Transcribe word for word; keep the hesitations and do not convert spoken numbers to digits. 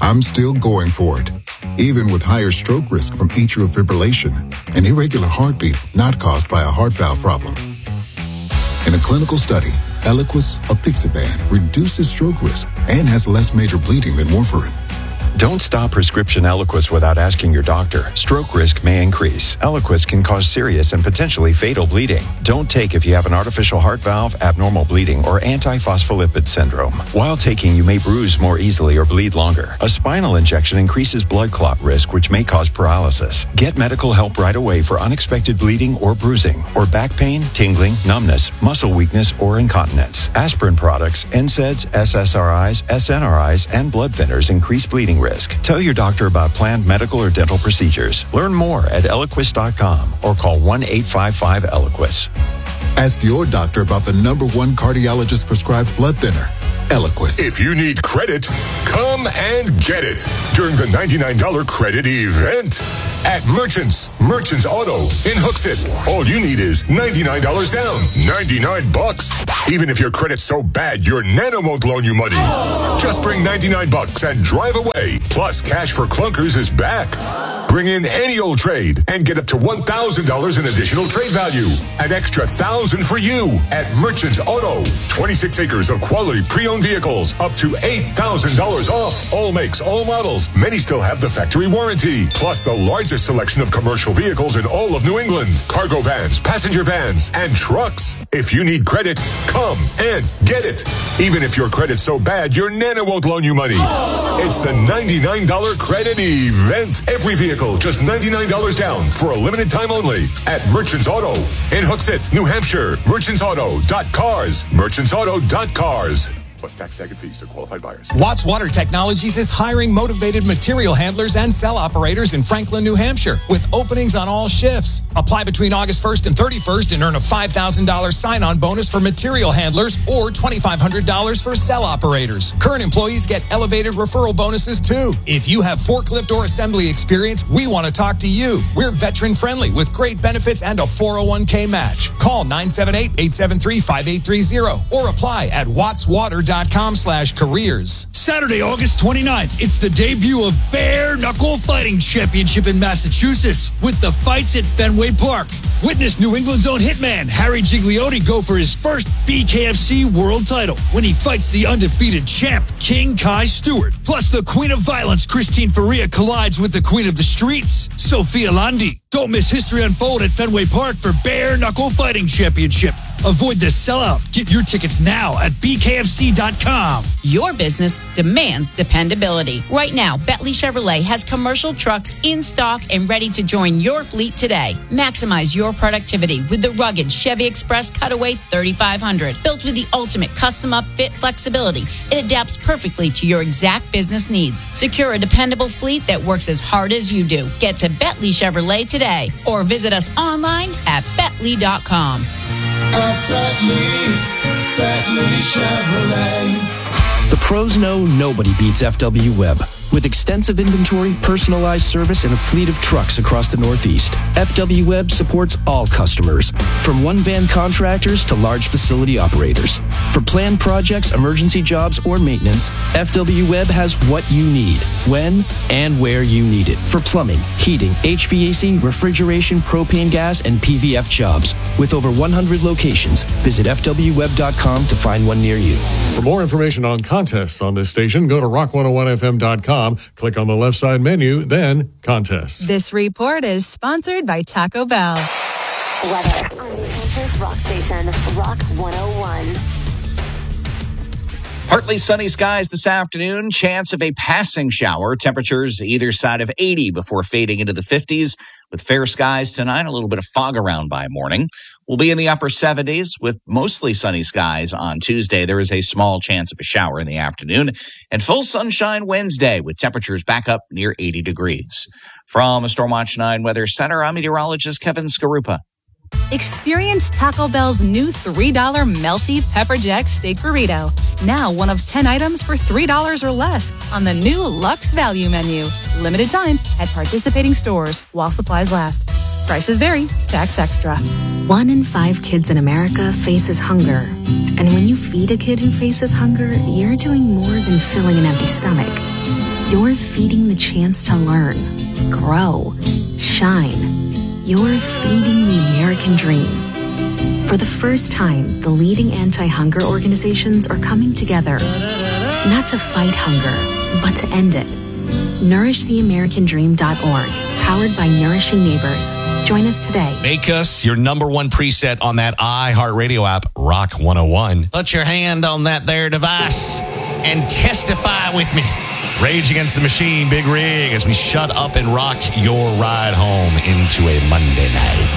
I'm still going for it, even with higher stroke risk from atrial fibrillation, an irregular heartbeat not caused by a heart valve problem. In a clinical study, Eliquis apixaban reduces stroke risk and has less major bleeding than warfarin. Don't stop prescription Eliquis without asking your doctor. Stroke risk may increase. Eliquis can cause serious and potentially fatal bleeding. Don't take if you have an artificial heart valve, abnormal bleeding, or antiphospholipid syndrome. While taking, you may bruise more easily or bleed longer. A spinal injection increases blood clot risk, which may cause paralysis. Get medical help right away for unexpected bleeding or bruising, or back pain, tingling, numbness, muscle weakness, or incontinence. Aspirin products, N SAIDs, S S R Is, S N R Is, and blood thinners increase bleeding risk. Tell your doctor about planned medical or dental procedures. Learn more at Eliquis dot com or call one eight five five Eliquis. Ask your doctor about the number one cardiologist prescribed blood thinner, Eliquis. If you need credit, come and get it during the ninety-nine dollars credit event at Merchants. Merchants Auto in Hooksett. All you need is ninety-nine dollars down. ninety-nine bucks. Even if your credit's so bad, your Nano won't loan you money. Just bring ninety-nine bucks and drive away. Plus, Cash for Clunkers is back. Bring in any old trade and get up to one thousand dollars in additional trade value. An extra one thousand dollars for you at Merchants Auto. twenty-six acres of quality pre-owned vehicles. Up to eight thousand dollars off. All makes, all models. Many still have the factory warranty. Plus the largest selection of commercial vehicles in all of New England. Cargo vans, passenger vans, and trucks. If you need credit, come and get it. Even if your credit's so bad, your Nana won't loan you money. It's the ninety-nine dollars credit event. Every vehicle just ninety-nine dollars down for a limited time only at Merchants Auto in Hooksett, New Hampshire. merchants auto dot cars. merchants auto dot cars. Plus tax, tag, and fees to qualified buyers. Watts Water Technologies is hiring motivated material handlers and cell operators in Franklin, New Hampshire, with openings on all shifts. Apply between August first and thirty-first and earn a five thousand dollars sign-on bonus for material handlers or twenty-five hundred dollars for cell operators. Current employees get elevated referral bonuses, too. If you have forklift or assembly experience, we want to talk to you. We're veteran-friendly with great benefits and a four oh one k match. Call nine seven eight, eight seven three, five eight three zero or apply at watts water dot com slash careers. Saturday, August twenty-ninth, it's the debut of Bare Knuckle Fighting Championship in Massachusetts with the fights at Fenway Park. Witness New England's own hitman, Harry Gigliotti, go for his first B K F C world title when he fights the undefeated champ, King Kai Stewart. Plus, the Queen of Violence, Christine Faria, collides with the Queen of the Streets, Sophia Landi. Don't miss history unfold at Fenway Park for Bare Knuckle Fighting Championship. Avoid the sellout. Get your tickets now at B K F C dot com. Your business demands dependability. Right now, Bentley Chevrolet has commercial trucks in stock and ready to join your fleet today. Maximize your productivity with the rugged Chevy Express Cutaway thirty-five hundred. Built with the ultimate custom upfit flexibility, it adapts perfectly to your exact business needs. Secure a dependable fleet that works as hard as you do. Get to Bentley Chevrolet today or visit us online at bentley dot com. At Bentley, Bentley Chevrolet. The pros know nobody beats F W Web. With extensive inventory, personalized service, and a fleet of trucks across the Northeast, F W Web supports all customers, from one-van contractors to large facility operators. For planned projects, emergency jobs, or maintenance, F W Web has what you need, when and where you need it. For plumbing, heating, H V A C, refrigeration, propane gas, and P V F jobs. With over one hundred locations, visit F W web dot com to find one near you. For more information on contests on this station, go to rock one oh one f m dot com. Click on the left side menu, then contests. This report is sponsored by Taco Bell. Weather on New Hampshire's rock station, Rock one oh one. Partly sunny skies this afternoon. Chance of a passing shower. Temperatures either side of eighty before fading into the fifties. With fair skies tonight, a little bit of fog around by morning. We'll be in the upper seventies with mostly sunny skies on Tuesday. There is a small chance of a shower in the afternoon. And full sunshine Wednesday with temperatures back up near eighty degrees. From a Stormwatch nine Weather Center, I'm meteorologist Kevin Skarupa. Experience Taco Bell's new three dollar Melty Pepper Jack Steak Burrito. Now one of ten items for three dollars or less on the new Luxe Value Menu. Limited time at participating stores while supplies last. Prices vary. Tax extra. One in five kids in America faces hunger. And when you feed a kid who faces hunger, you're doing more than filling an empty stomach. You're feeding the chance to learn, grow, shine. You're feeding the American dream. For the first time, the leading anti-hunger organizations are coming together, not to fight hunger, but to end it. nourish the american dream dot org, powered by Nourishing Neighbors. Join us today. Make us your number one preset on that iHeartRadio app, Rock one oh one. Put your hand on that there device and testify with me. Rage Against the Machine, Big Rig, as we shut up and rock your ride home into a Monday night.